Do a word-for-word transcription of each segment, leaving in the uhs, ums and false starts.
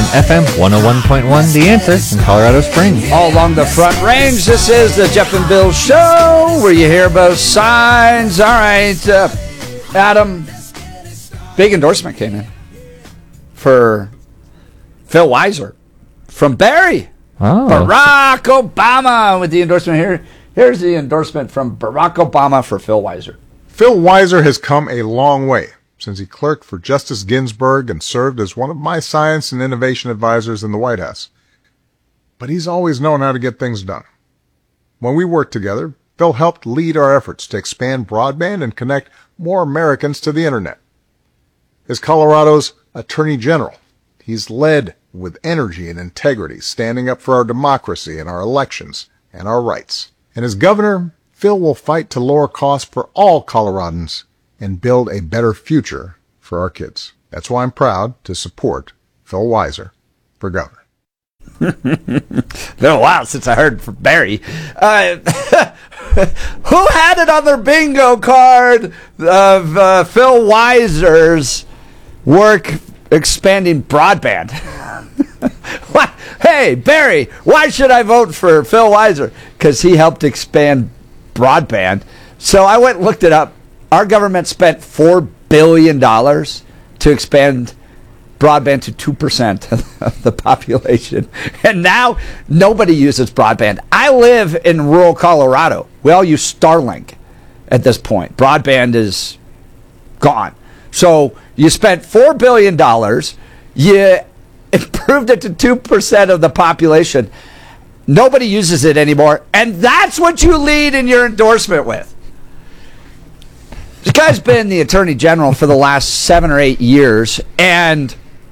F M one oh one point one The Answer in Colorado Springs. All along the Front Range, this is the Jeff and Bill Show, where you hear both sides. All right, uh, Adam, big endorsement came in for Phil Weiser from Barrie. Oh. Barack Obama with the endorsement here. Here's the endorsement from Barack Obama for Phil Weiser. Phil Weiser has come a long way since he clerked for Justice Ginsburg and served as one of my science and innovation advisors in the White House. But he's always known how to get things done. When we worked together, Phil helped lead our efforts to expand broadband and connect more Americans to the Internet. As Colorado's Attorney General, he's led with energy and integrity, standing up for our democracy and our elections and our rights. And as governor, Phil will fight to lower costs for all Coloradans and build a better future for our kids. That's why I'm proud to support Phil Weiser for governor. Been a while since I heard from Barrie. Uh, who had it on their bingo card of uh, Phil Weiser's work expanding broadband? What? Hey, Barrie, why should I vote for Phil Weiser? Because he helped expand broadband. So I went and looked it up. Our government spent four billion dollars to expand broadband to two percent of the population. And now nobody uses broadband. I live in rural Colorado. We all use Starlink at this point. Broadband is gone. So you spent four billion dollars. You improved it to two percent of the population. Nobody uses it anymore. And that's what you lead in your endorsement with. This guy's been the Attorney General for the last seven or eight years and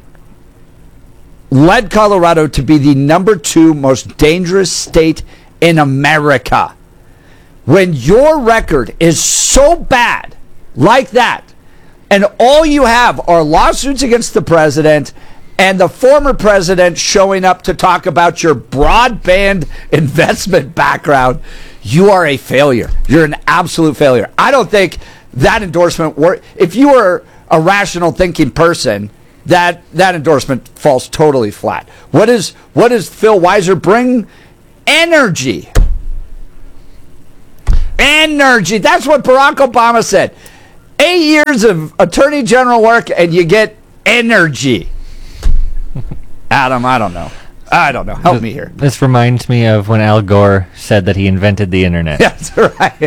led Colorado to be the number two most dangerous state in America. When your record is so bad like that, and all you have are lawsuits against the president and the former president showing up to talk about your broadband investment background, you are a failure. You're an absolute failure. I don't think that endorsement work. If you were a rational thinking person, that that endorsement falls totally flat. What is what does Phil Weiser bring? Energy. Energy. That's what Barack Obama said. Eight years of Attorney General work and you get energy. Adam, I don't know. I don't know. Help this, me here. This reminds me of when Al Gore said that he invented the internet. That's right.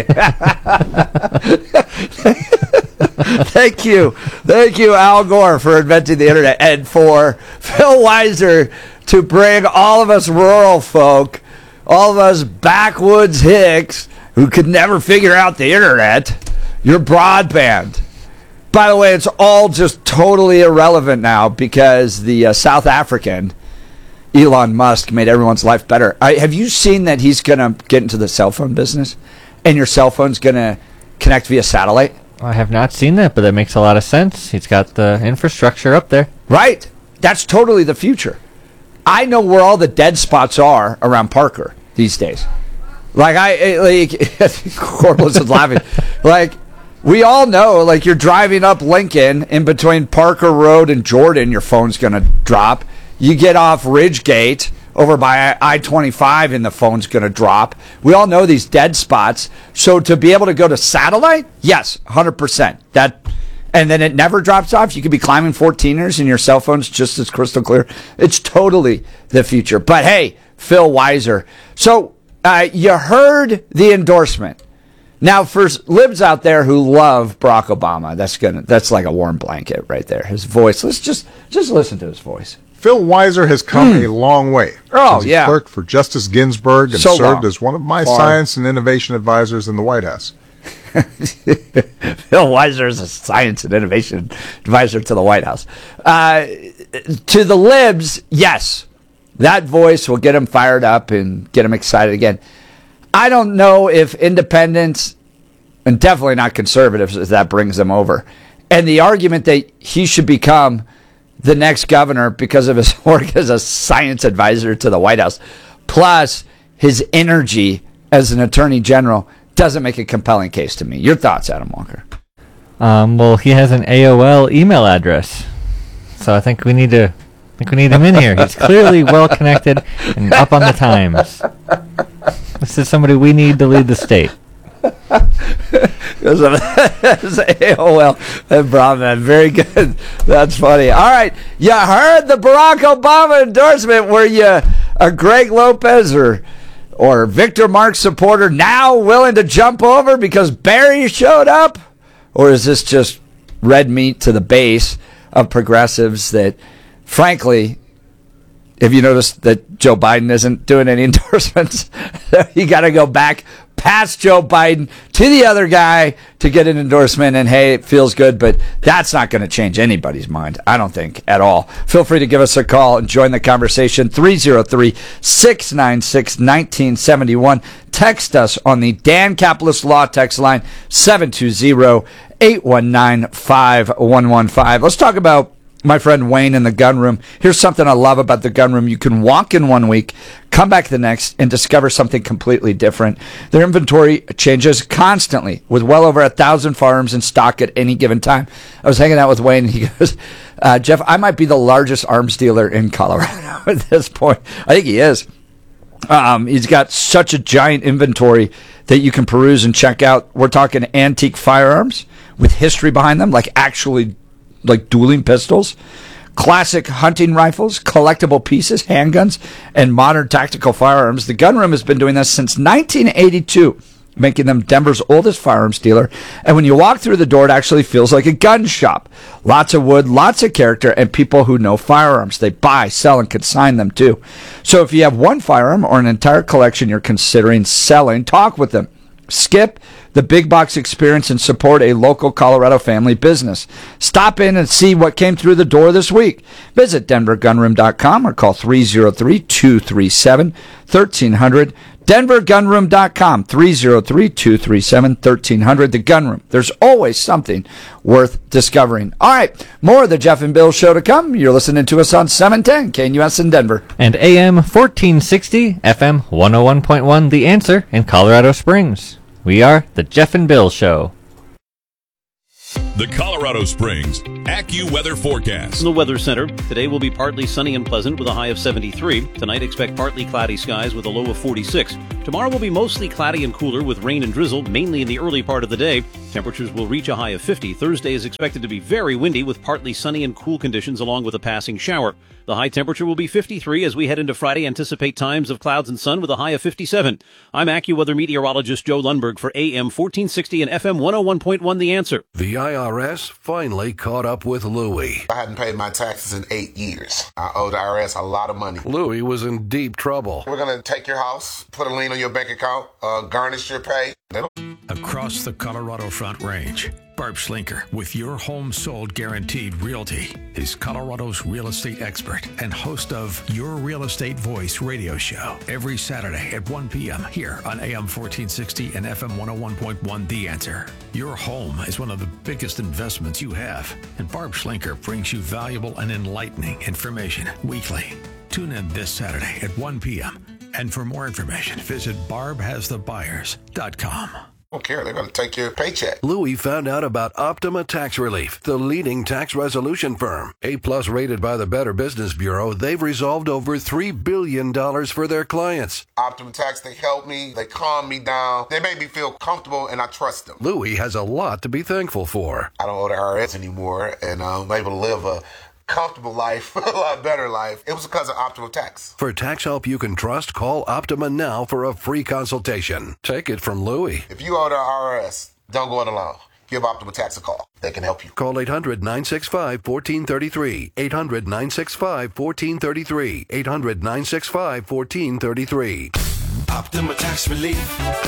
Thank you. Thank you, Al Gore, for inventing the internet, and for Phil Weiser to bring all of us rural folk, all of us backwoods hicks who could never figure out the internet, your broadband. By the way, it's all just totally irrelevant now because the uh, South African Elon Musk made everyone's life better. I, have you seen that he's going to get into the cell phone business and your cell phone's going to connect via satellite? I have not seen that, but that makes a lot of sense. He's got the infrastructure up there. Right. That's totally the future. I know where all the dead spots are around Parker these days. Like, I, like, Corliss is laughing. Like, we all know, like, you're driving up Lincoln in between Parker Road and Jordan, your phone's going to drop. You get off Ridgegate over by I twenty-five and the phone's going to drop. We all know these dead spots. So to be able to go to satellite, yes, one hundred percent. That, and then it never drops off. You could be climbing fourteeners and your cell phone's just as crystal clear. It's totally the future. But hey, Phil Weiser. So uh, you heard the endorsement. Now, for libs out there who love Barack Obama, that's gonna that's like a warm blanket right there. His voice. Let's just just listen to his voice. Phil Weiser has come mm. a long way. Oh, since he yeah. clerked for Justice Ginsburg and so served long. as one of my Far. science and innovation advisors in the White House. Phil Weiser is a science and innovation advisor to the White House. Uh, to the libs, yes, that voice will get them fired up and get them excited again. I don't know if independents, and definitely not conservatives, if that brings them over. And the argument that he should become the next governor because of his work as a science advisor to the White House, plus his energy as an attorney general, doesn't make a compelling case to me. Your thoughts, Adam Walker? Um, well, he has an A O L email address, so I think we need to think we need him in here. He's clearly well connected and up on the times. This is somebody we need to lead the state. Oh well, Brahman, very good. That's funny. All right, you heard the Barack Obama endorsement. Were you a Greg Lopez or or Victor Marx supporter now willing to jump over because Barry showed up, or is this just red meat to the base of progressives that, frankly, have you noticed that Joe Biden isn't doing any endorsements? You got to go back past Joe Biden to the other guy to get an endorsement, and hey, it feels good, but that's not going to change anybody's mind, I don't think, at all. Feel free to give us a call and join the conversation, three oh three, six nine six, one nine seven one. Text us on the Dan Capitalist Law text line, seven two zero, eight one nine, five one one five. Let's talk about my friend Wayne in the gun room. Here's something I love about the gun room. You can walk in one week, come back the next, and discover something completely different. Their inventory changes constantly with well over a thousand firearms in stock at any given time. I was hanging out with Wayne, and he goes, uh, Jeff, I might be the largest arms dealer in Colorado at this point. I think he is. Um, he's got such a giant inventory that you can peruse and check out. We're talking antique firearms with history behind them, like actually like dueling pistols, classic hunting rifles, collectible pieces, handguns, and modern tactical firearms. The Gun Room has been doing this since nineteen eighty-two, making them Denver's oldest firearms dealer. And when you walk through the door, it actually feels like a gun shop. Lots of wood, lots of character, and people who know firearms. They buy, sell, and consign them too. So if you have one firearm or an entire collection you're considering selling, talk with them. Skip the big box experience and support a local Colorado family business. Stop in and see what came through the door this week. Visit denver gun room dot com or call three oh three, two three seven, one three zero zero. denver gun room dot com, three oh three, two three seven, one three zero zero. The Gun Room. There's always something worth discovering. All right, more of the Jeff and Bill Show to come. You're listening to us on seven ten K N U S in Denver. And A M fourteen sixty, F M one oh one point one, The Answer in Colorado Springs. We are the Jeff and Bill Show. The Colorado Springs AccuWeather forecast. From the Weather Center, today will be partly sunny and pleasant with a high of seventy-three. Tonight, expect partly cloudy skies with a low of forty-six. Tomorrow will be mostly cloudy and cooler with rain and drizzle, mainly in the early part of the day. Temperatures will reach a high of fifty. Thursday is expected to be very windy with partly sunny and cool conditions along with a passing shower. The high temperature will be fifty-three as we head into Friday. Anticipate times of clouds and sun with a high of fifty-seven. I'm AccuWeather meteorologist Joe Lundberg for A M fourteen sixty and F M one oh one point one The Answer. The I R S finally caught up with Louie. I hadn't paid my taxes in eight years. I owe the I R S a lot of money. Louie was in deep trouble. We're going to take your house, put a lien on your bank account, uh, garnish your pay. Across the Colorado Front Range, Barb Schlinker with Your Home Sold Guaranteed Realty is Colorado's real estate expert and host of Your Real Estate Voice radio show every Saturday at one p.m. here on A M fourteen sixty and F M one oh one point one The Answer. Your home is one of the biggest investments you have, and Barb Schlinker brings you valuable and enlightening information weekly. Tune in this Saturday at one p.m. And for more information, visit barb has the buyers dot com. I don't care. They're going to take your paycheck. Louie found out about Optima Tax Relief, the leading tax resolution firm. A-plus rated by the Better Business Bureau, they've resolved over three billion dollars for their clients. Optima Tax, they help me. They calm me down. They make me feel comfortable, and I trust them. Louie has a lot to be thankful for. I don't owe the I R S anymore, and I'm able to live a comfortable life, a lot better life. It was because of Optima Tax. For tax help you can trust, call Optima now for a free consultation. Take it from Louie. If you owe the I R S, don't go it alone. Give Optima Tax a call. They can help you. Call eight hundred, nine six five, one four three three. eight hundred, nine six five, one four three three. eight hundred, nine six five, one four three three. Optima Tax Relief.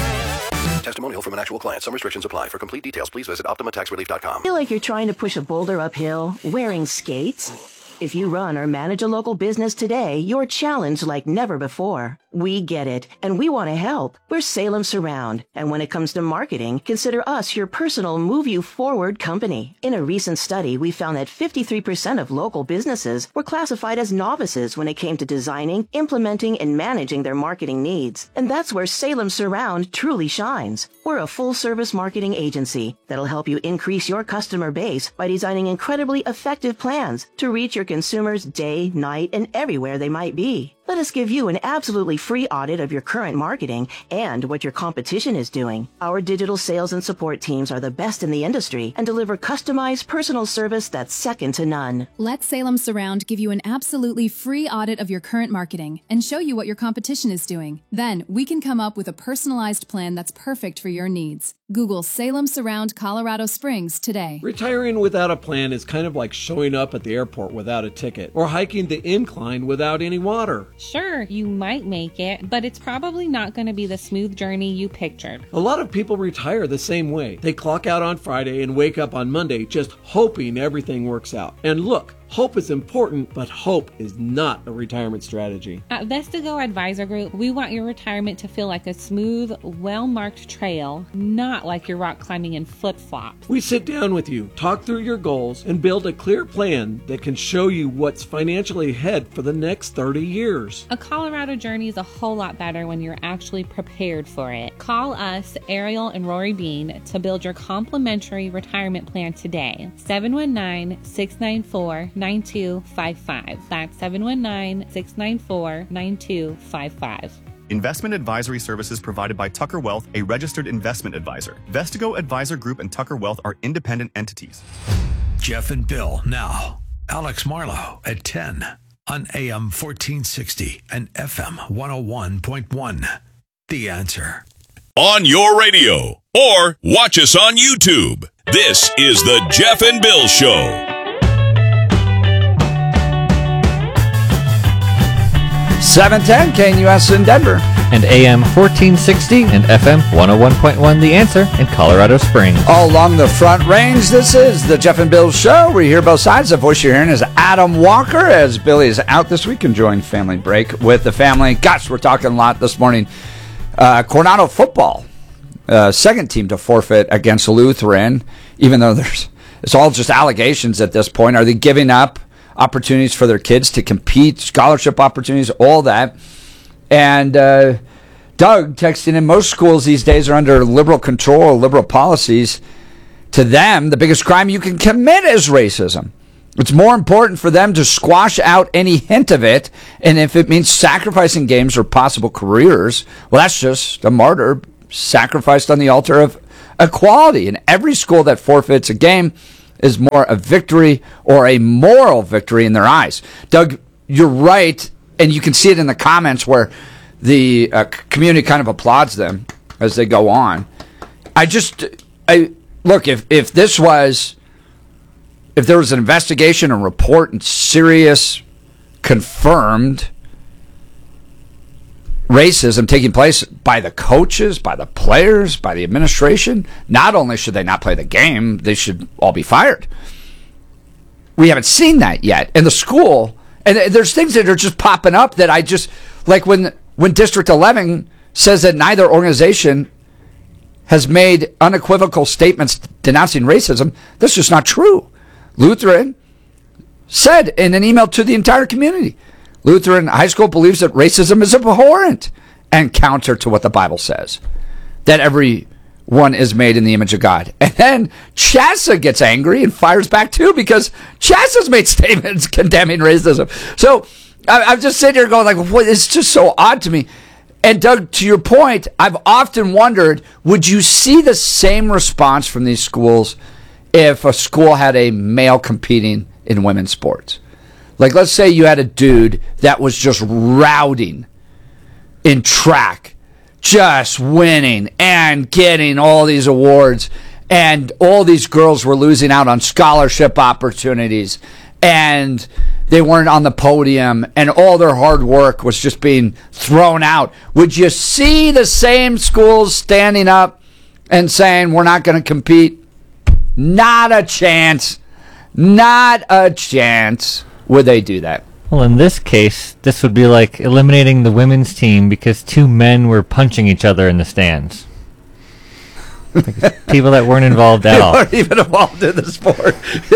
Testimonial from an actual client. Some restrictions apply. For complete details, please visit optima tax relief dot com. Feel like you're trying to push a boulder uphill wearing skates? If you run or manage a local business today, you're challenged like never before. We get it, and we want to help. We're Salem Surround, and when it comes to marketing, consider us your personal move you forward company. In a recent study, we found that fifty-three percent of local businesses were classified as novices when it came to designing, implementing, and managing their marketing needs. And that's where Salem Surround truly shines. We're a full-service marketing agency that'll help you increase your customer base by designing incredibly effective plans to reach your consumers day, night, and everywhere they might be. Let us give you an absolutely free audit of your current marketing and what your competition is doing. Our digital sales and support teams are the best in the industry and deliver customized personal service that's second to none. Let Salem Surround give you an absolutely free audit of your current marketing and show you what your competition is doing. Then we can come up with a personalized plan that's perfect for your needs. Google Salem Surround Colorado Springs today. Retiring without a plan is kind of like showing up at the airport without a ticket or hiking the incline without any water. Sure, you might make it, but it's probably not going to be the smooth journey you pictured. A lot of people retire the same way. They clock out on Friday and wake up on Monday just hoping everything works out. And look, hope is important, but hope is not a retirement strategy. At Vestigo Advisor Group, we want your retirement to feel like a smooth, well-marked trail, not like you're rock climbing in flip-flops. We sit down with you, talk through your goals, and build a clear plan that can show you what's financially ahead for the next thirty years. A Colorado journey is a whole lot better when you're actually prepared for it. Call us, Ariel and Rory Bean, to build your complimentary retirement plan today. seven one nine, six nine four, nine two five five. That's seven one nine, six nine four, nine two five five. Investment advisory services provided by Tucker Wealth, a registered investment advisor. Vestigo Advisor Group and Tucker Wealth are independent entities. Jeff and Bill now. Alex Marlowe at ten on A M fourteen sixty and F M one oh one point one. The Answer. On your radio or watch us on YouTube. This is the Jeff and Bill Show. seven ten K N U S in Denver. And A M fourteen sixty and F M one oh one point one The Answer in Colorado Springs. All along the Front Range, this is the Jeff and Bill Show. We hear both sides. The voice you're hearing is Adam Walker, as Billy is out this week enjoying family break with the family. Gosh, we're talking a lot this morning. Uh, Coronado football, uh, second team to forfeit against Lutheran, even though there's it's all just allegations at this point. Are they giving up opportunities for their kids to compete, scholarship opportunities, all that? And uh, Doug texting in, most schools these days are under liberal control, liberal policies. To them, the biggest crime you can commit is racism. It's more important for them to squash out any hint of it, and if it means sacrificing games or possible careers, well, that's just a martyr sacrificed on the altar of equality. And every school that forfeits a game is more a victory or a moral victory in their eyes. Doug, you're right, and you can see it in the comments where the uh, community kind of applauds them as they go on. I just, I look, if, if this was, if there was an investigation, a report, and serious, confirmed racism taking place by the coaches, by the players, by the administration, not only should they not play the game, they should all be fired. We haven't seen that yet. And the school, and there's things that are just popping up that I just, like when when District eleven says that neither organization has made unequivocal statements denouncing racism, that's just not true. Lutheran said in an email to the entire community, Lutheran High School believes that racism is abhorrent and counter to what the Bible says, that everyone is made in the image of God. And then Chassa gets angry and fires back too, because Chassa's made statements condemning racism. So I, I'm just sitting here going like, what? It's just so odd to me. And Doug, to your point, I've often wondered, would you see the same response from these schools if a school had a male competing in women's sports? Like, let's say you had a dude that was just routing in track, just winning and getting all these awards, and all these girls were losing out on scholarship opportunities, and they weren't on the podium, and all their hard work was just being thrown out. Would you see the same schools standing up and saying, we're not going to compete? Not a chance. Not a chance. Would they do that? Well, in this case, this would be like eliminating the women's team because two men were punching each other in the stands. Like, people that weren't involved at they all. weren't even involved in the sport.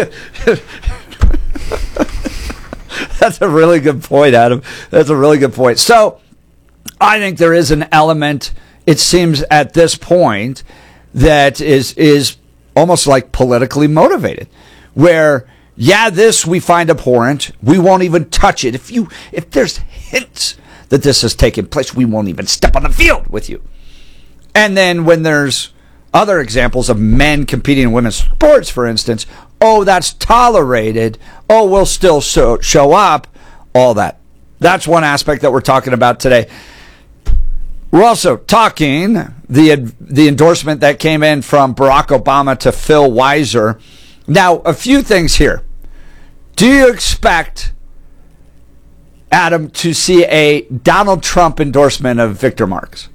That's a really good point, Adam. That's a really good point. So, I think there is an element, it seems at this point, that is is almost like politically motivated, where, yeah, this we find abhorrent. We won't even touch it. If you if there's hints that this has taken place, we won't even step on the field with you. And then when there's other examples of men competing in women's sports, for instance, oh, that's tolerated. Oh, we'll still show, show up. All that. That's one aspect that we're talking about today. We're also talking the the endorsement that came in from Barack Obama to Phil Weiser. Now, a few things here. Do you expect, Adam, to see a Donald Trump endorsement of Victor Marx?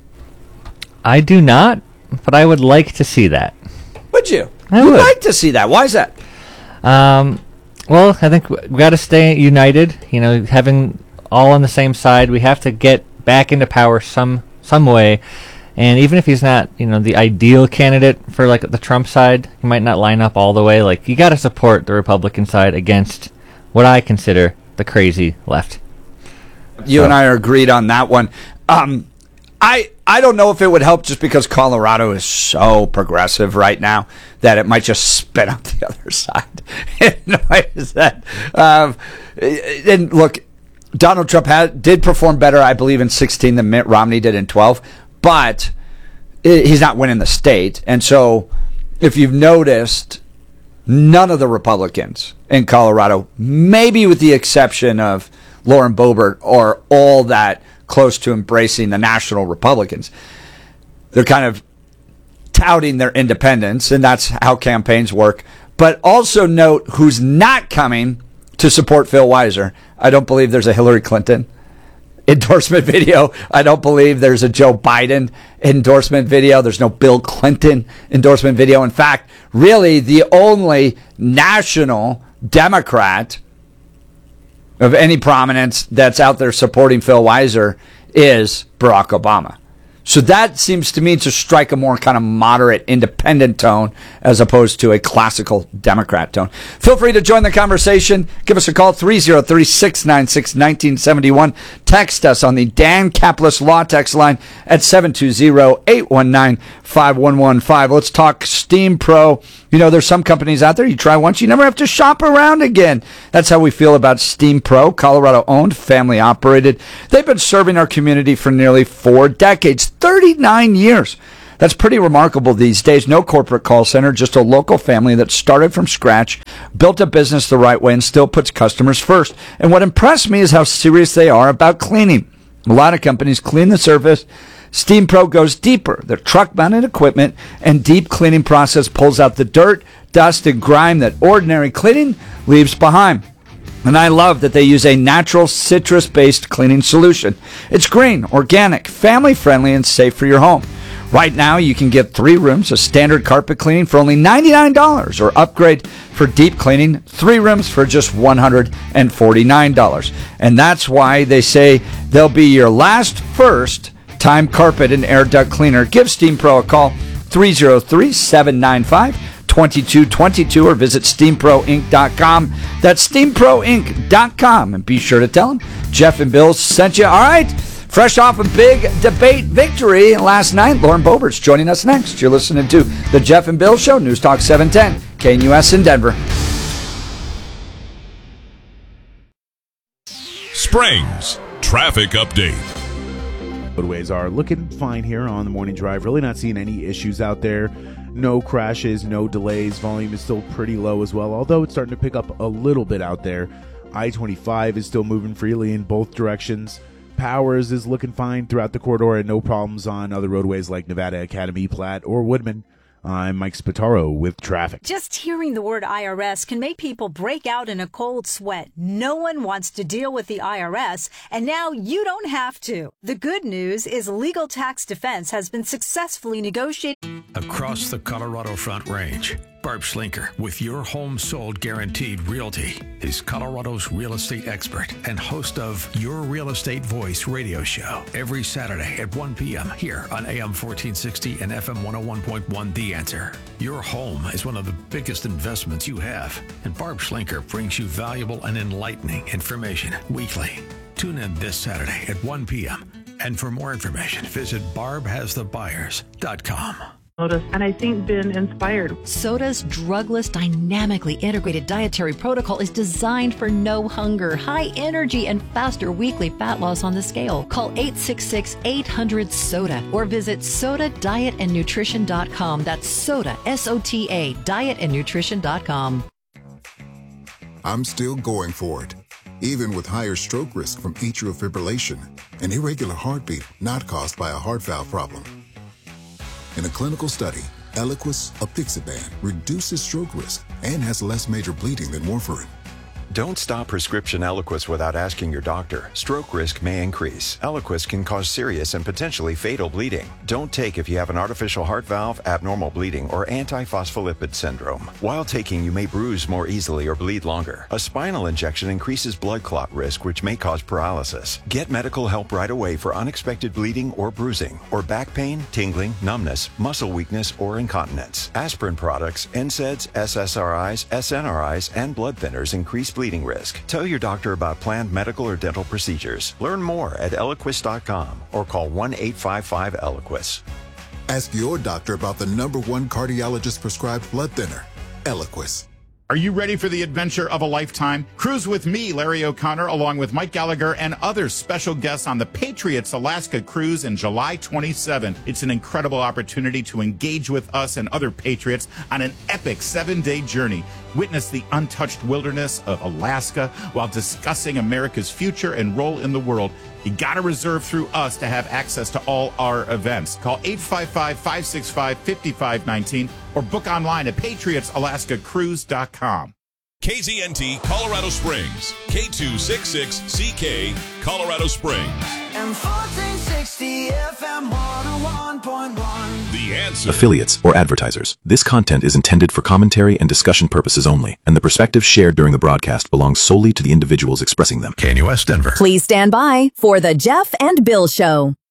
I do not, but I would like to see that. Would you? I You'd would. like to see that. Why is that? Um, well, I think we got to stay united. You know, having all on the same side, we have to get back into power some some way. And even if he's not, you know, the ideal candidate for like the Trump side, he might not line up all the way. Like, you got to support the Republican side against what I consider the crazy left. You so. and I are agreed on that one. Um, I I don't know if it would help just because Colorado is so progressive right now that it might just spin up the other side. Why is that? Um, and look, Donald Trump had, did perform better, I believe, in sixteen than Mitt Romney did in twelve. But he's not winning the state. And so if you've noticed, none of the Republicans in Colorado, maybe with the exception of Lauren Boebert, are all that close to embracing the national Republicans. They're kind of touting their independence, and that's how campaigns work. But also note who's not coming to support Phil Weiser. I don't believe there's a Hillary Clinton endorsement video. I don't believe there's a Joe Biden endorsement video. There's no Bill Clinton endorsement video. In fact, really the only national Democrat of any prominence that's out there supporting Phil Weiser is Barack Obama. So that seems to me to strike a more kind of moderate independent tone as opposed to a classical Democrat tone. Feel free to join the conversation. Give us a call, three oh three, six nine six, one nine seven one. Text us on the Dan Caplis Law Text line at seven two zero, eight one nine, five one one five. Let's talk Steam Pro. You know, there's some companies out there, you try once, you never have to shop around again. That's how we feel about Steam Pro, Colorado-owned, family-operated. They've been serving our community for nearly four decades, thirty-nine years. That's pretty remarkable these days. No corporate call center, just a local family that started from scratch, built a business the right way, and still puts customers first. And what impressed me is how serious they are about cleaning. A lot of companies clean the surface. Steam Pro goes deeper. Their truck-mounted equipment and deep cleaning process pulls out the dirt, dust, and grime that ordinary cleaning leaves behind. And I love that they use a natural citrus-based cleaning solution. It's green, organic, family-friendly, and safe for your home. Right now, you can get three rooms of standard carpet cleaning for only ninety-nine dollars or upgrade for deep cleaning, three rooms for just one hundred forty-nine dollars. And that's why they say they'll be your last first time carpet and air duct cleaner. Give Steam Pro a call, three oh three, seven nine five, two two two two, or visit steam pro inc dot com. That's steam pro inc dot com. And be sure to tell them Jeff and Bill sent you. All right, fresh off a big debate victory last night, Lauren Boebert's joining us next. You're listening to The Jeff and Bill Show, News Talk seven ten, K N U S in Denver. Springs Traffic Update. Roadways are looking fine here on the morning drive. Really not seeing any issues out there. No crashes, no delays. Volume is still pretty low as well, although it's starting to pick up a little bit out there. I twenty-five is still moving freely in both directions. Powers is looking fine throughout the corridor and no problems on other roadways like Nevada Academy, Platte, or Woodman. I'm Mike Spataro with traffic. Just hearing the word I R S can make people break out in a cold sweat. No one wants to deal with the I R S, and now you don't have to. The good news is legal tax defense has been successfully negotiated across the Colorado Front Range. Barb Schlinker with Your Home Sold Guaranteed Realty is Colorado's real estate expert and host of Your Real Estate Voice radio show every Saturday at one p.m. here on A M fourteen sixty and F M one oh one point one The Answer. Your home is one of the biggest investments you have, and Barb Schlinker brings you valuable and enlightening information weekly. Tune in this Saturday at one p.m. And for more information, visit barb has the buyers dot com. And I think been inspired. Soda's drugless, dynamically integrated dietary protocol is designed for no hunger, high energy, and faster weekly fat loss on the scale. Call eight six six, eight hundred, SODA or visit soda diet and nutrition dot com. That's SOTA, S O T A, diet and nutrition dot com. I'm still going for it, even with higher stroke risk from atrial fibrillation, an irregular heartbeat not caused by a heart valve problem. In a clinical study, Eliquis, apixaban, reduces stroke risk and has less major bleeding than warfarin. Don't stop prescription Eliquis without asking your doctor. Stroke risk may increase. Eliquis can cause serious and potentially fatal bleeding. Don't take if you have an artificial heart valve, abnormal bleeding, or antiphospholipid syndrome. While taking, you may bruise more easily or bleed longer. A spinal injection increases blood clot risk, which may cause paralysis. Get medical help right away for unexpected bleeding or bruising, or back pain, tingling, numbness, muscle weakness, or incontinence. Aspirin products, N SAIDs, S S R Is, S N R Is, and blood thinners increase bleeding risk. Tell your doctor about planned medical or dental procedures. Learn more at eliquis dot com or call one eight five five Eliquis. Ask your doctor about the number one cardiologist prescribed blood thinner, Eliquis. Are you ready for the adventure of a lifetime? Cruise with me, Larry O'Connor, along with Mike Gallagher and other special guests on the Patriots Alaska Cruise in July twenty-seventh. It's an incredible opportunity to engage with us and other Patriots on an epic seven-day journey. Witness the untouched wilderness of Alaska while discussing America's future and role in the world. You got to reserve through us to have access to all our events. Call eight five five, five six five, five five one nine or book online at patriots alaska cruise dot com. K Z N T Colorado Springs, K two sixty-six C K, Colorado Springs. And fourteen sixty F M one oh one point one. The Answer. Affiliates or advertisers. This content is intended for commentary and discussion purposes only, and the perspectives shared during the broadcast belong solely to the individuals expressing them. K N U S Denver. Please stand by for the Jeff and Bill Show.